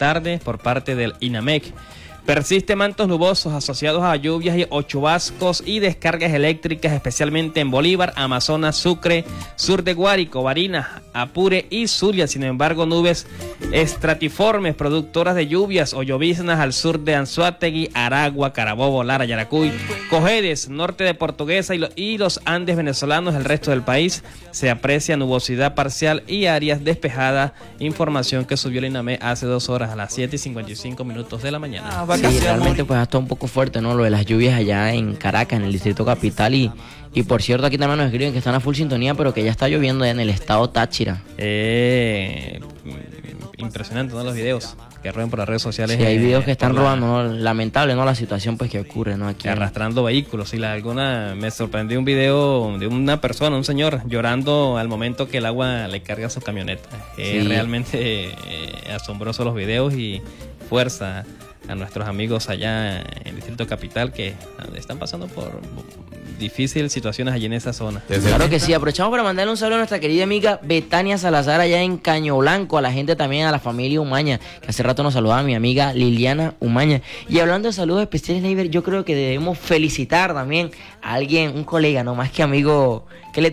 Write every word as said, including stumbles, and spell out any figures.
tarde por parte del INAMEC. Persiste mantos nubosos asociados a lluvias y o chubascos y descargas eléctricas, especialmente en Bolívar, Amazonas, Sucre, sur de Guárico, Barinas, Apure y Zulia. Sin embargo, nubes estratiformes productoras de lluvias o lloviznas al sur de Anzoátegui, Aragua, Carabobo, Lara, Yaracuy, Cojedes, norte de Portuguesa y, lo, y los Andes venezolanos. El resto del país se aprecia nubosidad parcial y áreas despejadas. Información que subió el INAME hace dos horas a las siete y cincuenta y cinco minutos de la mañana. Sí, realmente pues está un poco fuerte, ¿no? Lo de las lluvias allá en Caracas, en el Distrito Capital. Y, y por cierto, aquí también nos escriben que están a full sintonía, pero que ya está lloviendo ya en el estado Táchira. Eh, impresionante, ¿no? Los videos que ruedan por las redes sociales. Sí, hay videos que están la, robando, ¿no? Lamentable, ¿no? La situación pues que ocurre, ¿no? Aquí arrastrando vehículos. Y la, alguna me sorprendió un video de una persona, un señor, llorando al momento que el agua le carga su camioneta. Sí. Es realmente eh, asombroso los videos y fuerza a nuestros amigos allá en el Distrito Capital que están pasando por difíciles situaciones allí en esa zona. Claro que sí, aprovechamos para mandarle un saludo a nuestra querida amiga Betania Salazar allá en Caño Blanco, a la gente también, a la familia Umaña, que hace rato nos saludaba mi amiga Liliana Umaña. Y hablando de saludos especiales, Neighbor, yo creo que debemos felicitar también a alguien, un colega, no más que amigo, que le